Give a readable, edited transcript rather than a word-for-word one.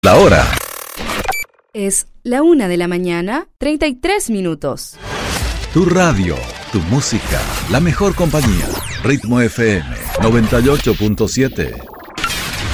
La hora es la 1:33 a.m. Tu radio, tu música, la mejor compañía. Ritmo FM 98.7.